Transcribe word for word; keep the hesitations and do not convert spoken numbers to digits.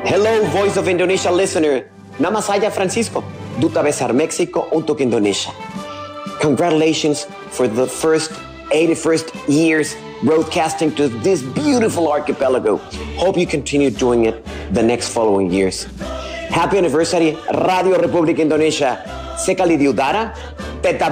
Hello, Voice of Indonesia listener. Nama saya Francisco, Duta Besar Mexico untuk Indonesia. Congratulations for the first eighty-first years broadcasting to this beautiful archipelago. Hope you continue doing it the next following years. Happy anniversary, Radio Republik Indonesia. Sekali diudara, tetap